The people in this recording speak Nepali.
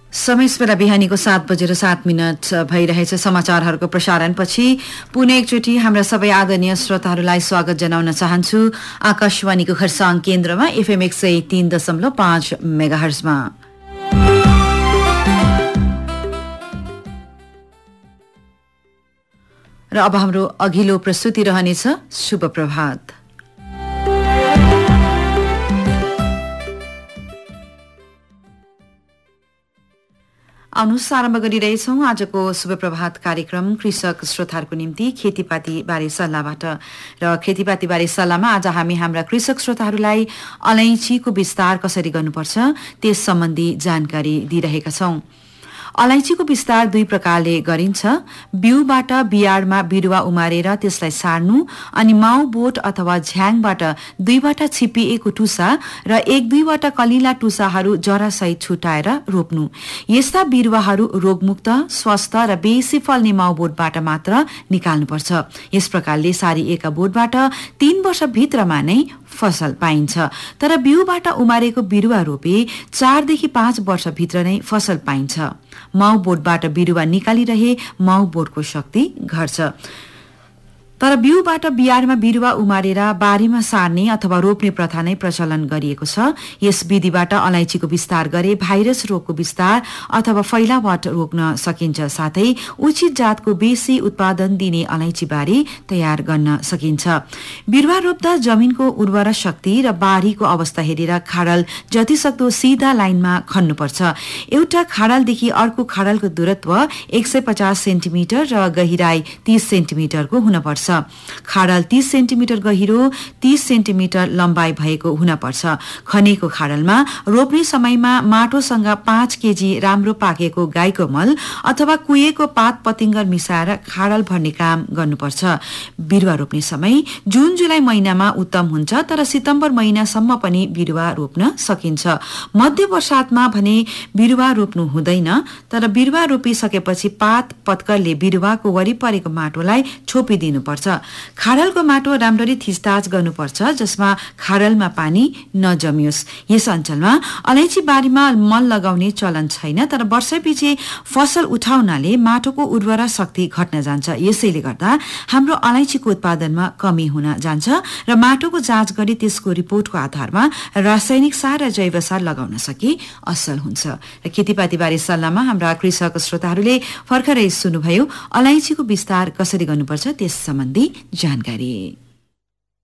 समय बेला बिहानीको 7:07 भइरहेछ। समाचारहरूको प्रसारणपछि पुनः एकचोटि हाम्रा सबै आदरणीय श्रोताहरूलाई स्वागत जनाउन चाहन्छु आकाशवाणीको खरसाङ केन्द्रमा FM 103.5 मेगाहर्जमा। र अब हाम्रो अघिल्लो प्रस्तुति रहनेछ शुभ प्रभात। आउनुहोस् आरम्भ गरिरहेछौँ आजको शुभ प्रभात कार्यक्रम कृषक श्रोताहरूको निम्ति खेतीपाती बारे सल्लाहबाट। र खेतीपाती बारे सल्लाहमा आज हामी हाम्रा कृषक श्रोताहरूलाई अलैँचीको विस्तार कसरी गर्नुपर्छ त्यस सम्बन्धी जानकारी दिइरहेका छौँ। अलैँचीको विस्तार दुई प्रकारले गरिन्छ। बिउबाट बियाडमा बिरुवा उमारेर त्यसलाई सार्नु अनि माउ बोट अथवा झ्याङबाट दुईवटा छिपिएको टुसा र एक दुईवटा कलिला टुसाहरू जरासहित छुटाएर रोप्नु। यस्ता बिरुवाहरू रोगमुक्त स्वस्थ र बेसी फल्ने माउ बोटबाट मात्र निकाल्नुपर्छ। यस प्रकारले सारिएका बोटबाट 3 वर्षभित्रमा नै फसल पाइन्छ। तर बिउबाट उमारेको बिरुवा रोपे 4 देखि 5 वर्षभित्र नै फसल पाइन्छ। माउ बोटबाट बिरुवा निकालिरहे माउ बोटको शक्ति घट्छ। तर बिउबाट बियारमा बिरुवा उमारेर बारीमा सार्ने अथवा रोप्ने प्रथा नै प्रचलन गरिएको छ। यस विधिबाट अलैँचीको विस्तार गरे भाइरस रोगको विस्तार अथवा फैलावट रोक्न सकिन्छ। साथै उचित जातको बेसी उत्पादन दिने अलैँचीबारी तयार गर्न सकिन्छ। बिरुवा रोप्दा जमिनको उर्वरा शक्ति र बारीको अवस्था हेरेर खाडल जतिसक्दो सिधा लाइनमा खन्नुपर्छ। एउटा खाडलदेखि अर्को खाडलको दूरत्व 150 सेन्टिमिटर र गहिराई 30 सेन्टिमिटरको हुनपर्छ। खाडल 30 सेन्टिमिटर गहिरो 30 सेन्टिमिटर लम्बाई भएको हुनपर्छ। खनेको खाडलमा रोप्ने समयमा माटोसँग 5 केजी राम्रो पाकेको गाईको मल अथवा कुहिएको पात पतिङ्गर मिसाएर खाडल भर्ने काम गर्नुपर्छ। बिरुवा रोप्ने समय जुन जुलाई महिनामा उत्तम हुन्छ, तर सितम्बर महिनासम्म पनि बिरुवा रोप्न सकिन्छ। मध्य वर्षातमा भने बिरुवा रोप्नु हुँदैन। तर बिरुवा रोपिसकेपछि पात पत्करले बिरुवाको वरिपरिको माटोलाई छोपिदिनुपर्छ। खाडलको माटो राम्ररी थिचताच गर्नुपर्छ जसमा खाडलमा पानी नजमियोस्। यस अञ्चलमा अलैँची बारीमा मल लगाउने चलन छैन। तर वर्षपछि फसल उठाउनाले माटोको उर्वरा शक्ति घट्न जान्छ। यसैले गर्दा हाम्रो अलैँचीको उत्पादनमा कमी हुन जान्छ र माटोको जाँच गरी त्यसको रिपोर्टको आधारमा रासायनिक सार र जैव सार लगाउन सके असल हुन्छ। र खेतीपाती बारे सल्लाहमा हाम्रा कृषक श्रोताहरूले भर्खरै सुन्नुभयो अलैँचीको विस्तार कसरी गर्नुपर्छ त्यस सम्बन्धी जानकारी।